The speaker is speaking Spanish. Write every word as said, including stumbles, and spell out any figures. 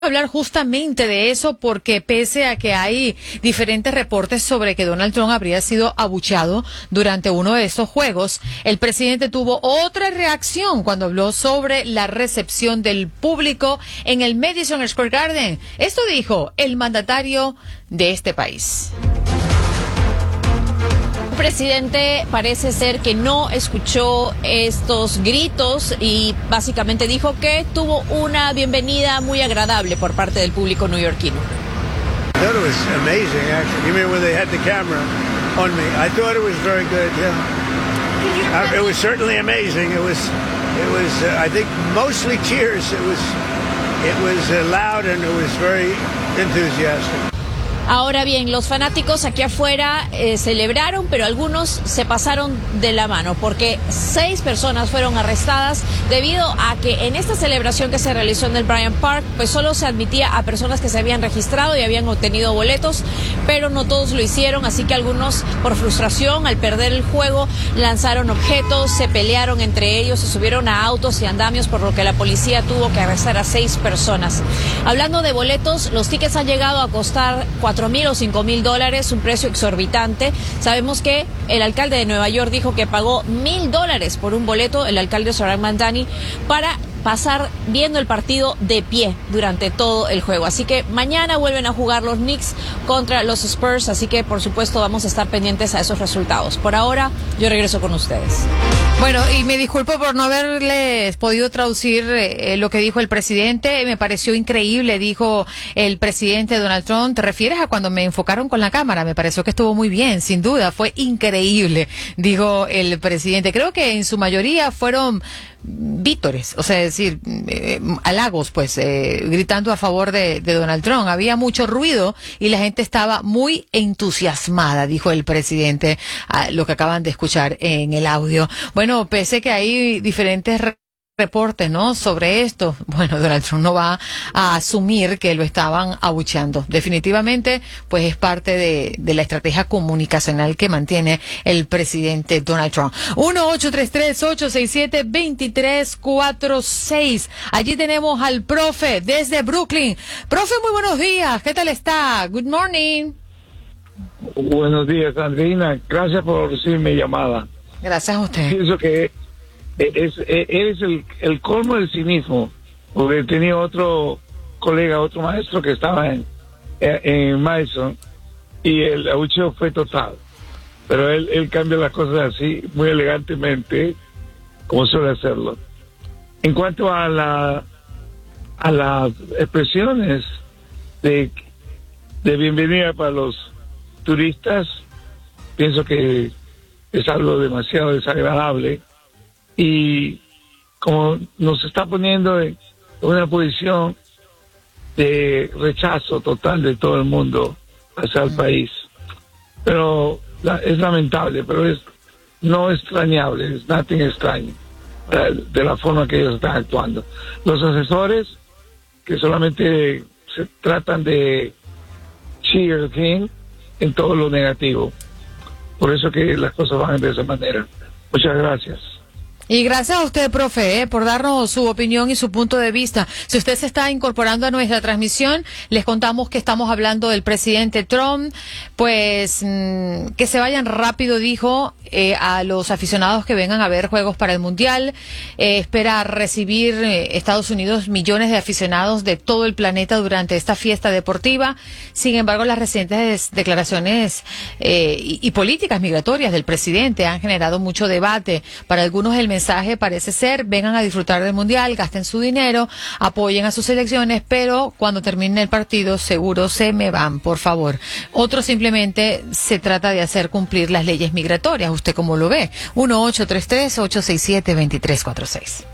Hablar justamente de eso porque pese a que hay diferentes reportes sobre que Donald Trump habría sido abucheado durante uno de estos juegos, el presidente tuvo otra reacción cuando habló sobre la recepción del público en el Madison Square Garden. Esto dijo el mandatario de este país. El presidente parece ser que no escuchó estos gritos y básicamente dijo que tuvo una bienvenida muy agradable por parte del público neoyorquino. I thought it was amazing, actually. You mean when they had the camera on me? I thought it was very good. Yeah, uh, it was certainly amazing. It was, it was. Uh, I think mostly cheers. It was, it was uh, loud and it was very enthusiastic. Ahora bien, los fanáticos aquí afuera eh, celebraron, pero algunos se pasaron de la mano porque seis personas fueron arrestadas debido a que en esta celebración que se realizó en el Bryant Park, pues solo se admitía a personas que se habían registrado y habían obtenido boletos, pero no todos lo hicieron, así que algunos por frustración al perder el juego lanzaron objetos, se pelearon entre ellos, se subieron a autos y andamios, por lo que la policía tuvo que arrestar a seis personas. Hablando de boletos, los tickets han llegado a costar cuatro mil o cinco mil dólares, un precio exorbitante. Sabemos que el alcalde de Nueva York dijo que pagó mil dólares por un boleto, el alcalde Zohran Mamdani, para pasar viendo el partido de pie durante todo el juego. Así que mañana vuelven a jugar los Knicks contra los Spurs, así que por supuesto vamos a estar pendientes a esos resultados. Por ahora, yo regreso con ustedes. Bueno, y me disculpo por no haberles podido traducir eh, lo que dijo el presidente. Me pareció increíble, dijo el presidente Donald Trump. ¿Te refieres a cuando me enfocaron con la cámara? Me pareció que estuvo muy bien, sin duda, fue increíble, dijo el presidente. Creo que en su mayoría fueron vítores, o sea, es decir, eh, halagos, pues, eh, gritando a favor de, de Donald Trump. Había mucho ruido y la gente estaba muy entusiasmada, dijo el presidente, a lo que acaban de escuchar en el audio. Bueno, pese que hay diferentes re reportes, ¿no?, sobre esto, bueno, Donald Trump no va a asumir que lo estaban abucheando. Definitivamente, pues es parte de, de la estrategia comunicacional que mantiene el presidente Donald Trump. uno ocho tres tres, ocho seis siete, dos tres cuatro seis. Allí tenemos al profe desde Brooklyn. Profe, muy buenos días. ¿Qué tal está? Good morning. Buenos días, Andreina. Gracias por recibir mi llamada. Gracias a usted. Pienso que es, es el, el colmo del cinismo, porque tenía otro colega, otro maestro que estaba en, en Madison y el abucheo fue total. Pero él, él cambia las cosas así, muy elegantemente, como suele hacerlo. En cuanto a la a las expresiones de, de bienvenida para los turistas, pienso que es algo demasiado desagradable y como nos está poniendo en una posición de rechazo total de todo el mundo hacia el país. Pero la, es lamentable, pero es no extrañable, es nada extraño de la forma que ellos están actuando. Los asesores que solamente se tratan de cheer king en todo lo negativo. Por eso que las cosas van de esa manera. Muchas gracias. Y gracias a usted, profe, eh, por darnos su opinión y su punto de vista. Si usted se está incorporando a nuestra transmisión, les contamos que estamos hablando del presidente Trump. Pues mmm, que se vayan rápido, dijo, eh, a los aficionados que vengan a ver juegos para el Mundial. Eh, espera recibir eh, Estados Unidos millones de aficionados de todo el planeta durante esta fiesta deportiva. Sin embargo, las recientes declaraciones eh, y, y políticas migratorias del presidente han generado mucho debate. Para algunos el mensaje parece ser: vengan a disfrutar del Mundial, gasten su dinero, apoyen a sus selecciones, pero cuando termine el partido seguro se me van, por favor. Otro simplemente se trata de hacer cumplir las leyes migratorias. ¿Usted cómo lo ve? uno ocho tres tres, ocho seis siete, dos tres cuatro seis.